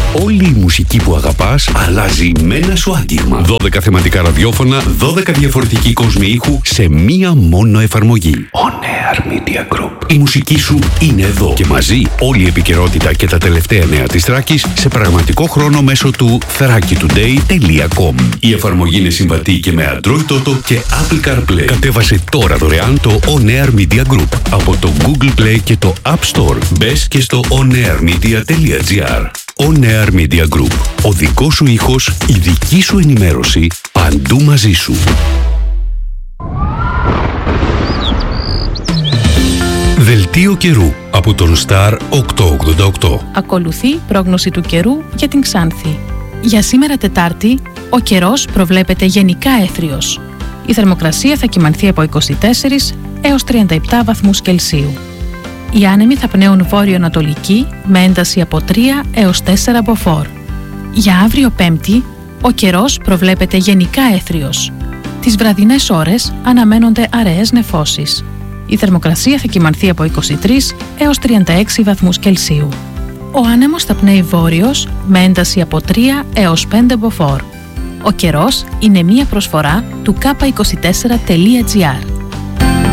Όλη η μουσική που αγαπάς αλλάζει με ένα σου άγγιγμα. 12 θεματικά ραδιόφωνα, 12 διαφορετικοί κόσμοι ήχου σε μία μόνο εφαρμογή. On Air Media Group. Η μουσική σου είναι εδώ και μαζί όλη η επικαιρότητα και τα τελευταία νέα της Θράκης σε πραγματικό χρόνο μέσω του thrakitoday.com. Η εφαρμογή είναι συμβατή και με Android Auto και Apple CarPlay. Κατέβασε τώρα δωρεάν το On Air Media Group από το Google Play και το App Store. Μπες και στο onairmedia.gr. On Air Media Group. Ο δικός σου ήχος, η δική σου ενημέρωση, παντού μαζί σου. Δελτίο καιρού από τον Star 888. Ακολουθεί πρόγνωση του καιρού για την Ξάνθη. Για σήμερα Τετάρτη, ο καιρός προβλέπεται γενικά έθριος. Η θερμοκρασία θα κυμανθεί από 24 έως 37 βαθμούς Κελσίου. Οι άνεμοι θα πνέουν βόρειο-ανατολική με ένταση από 3 έως 4 μποφόρ. Για αύριο Πέμπτη, ο καιρός προβλέπεται γενικά έθριος. Τις βραδινές ώρες αναμένονται αραιές νεφώσεις. Η θερμοκρασία θα κυμανθεί από 23 έως 36 βαθμούς Κελσίου. Ο άνεμος θα πνέει βόρειος με ένταση από 3 έως 5 μποφόρ. Ο καιρός είναι μία προσφορά του k24.gr.